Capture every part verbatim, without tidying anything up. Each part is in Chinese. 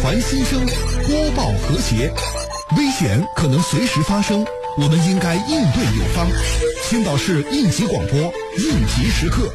传心声，播报和谐。危险可能随时发生，我们应该应对有方。青岛市应急广播，应急时刻。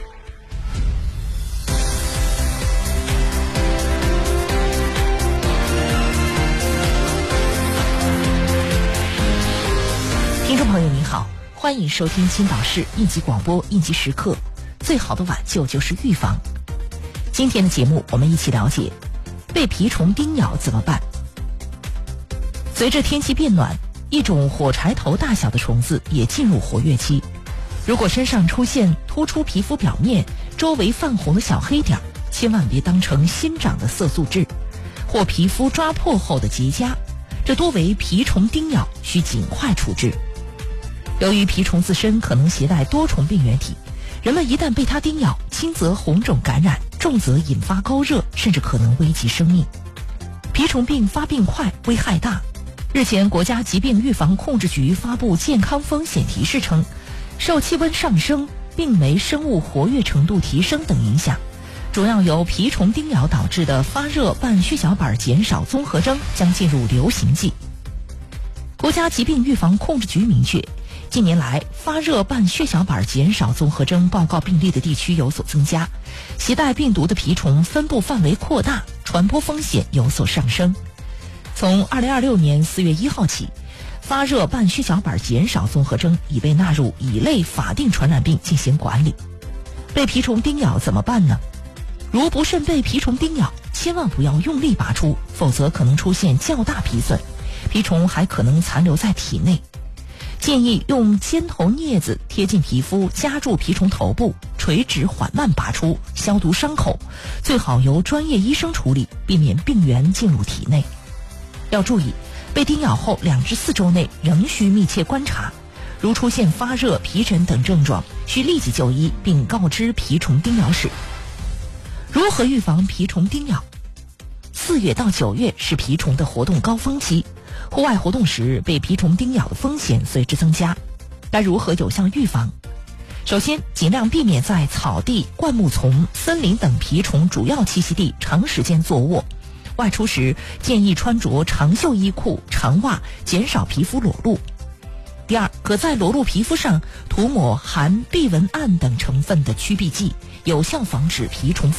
听众朋友您好，欢迎收听青岛市应急广播应急时刻。最好的挽救就是预防。今天的节目我们一起了解被蜱虫叮咬怎么办。随着天气变暖，一种火柴头大小的虫子也进入活跃期。如果身上出现突出皮肤表面周围泛红的小黑点，千万别当成新长的色素痣或皮肤抓破后的结痂，这多为蜱虫叮咬，需尽快处置。由于蜱虫自身可能携带多重病原体，人们一旦被它叮咬，轻则红肿感染，重则引发高热，甚至可能危及生命。蜱虫病发病快，危害大。日前，国家疾病预防控制局发布健康风险提示称，受气温上升、病媒生物活跃程度提升等影响，主要由蜱虫叮咬导致的发热伴血小板减少综合征将进入流行季。国家疾病预防控制局明确，近年来发热伴血小板减少综合征报告病例的地区有所增加，携带病毒的蜱虫分布范围扩大，传播风险有所上升。从二零二六年四月一号起，发热伴血小板减少综合征已被纳入乙类法定传染病进行管理。被蜱虫叮咬怎么办呢？如不慎被蜱虫叮咬，千万不要用力拔出，否则可能出现较大皮损，蜱虫还可能残留在体内。建议用尖头镊子贴近皮肤，夹住蜱虫头部，垂直缓慢拔出，消毒伤口，最好由专业医生处理，避免病原进入体内。要注意，被叮咬后两至四周内仍需密切观察，如出现发热、皮疹等症状，需立即就医并告知蜱虫叮咬史。如何预防蜱虫叮咬？四月到九月是蜱虫的活动高峰期，户外活动时被蜱虫叮咬的风险随之增加。该如何有效预防？首先，尽量避免在草地、灌木丛、森林等蜱虫主要栖息地长时间坐卧。外出时建议穿着长袖衣裤、长袜，减少皮肤裸露。第二，可在裸露皮肤上涂抹含避蚊胺等成分的驱避剂，有效防止蜱虫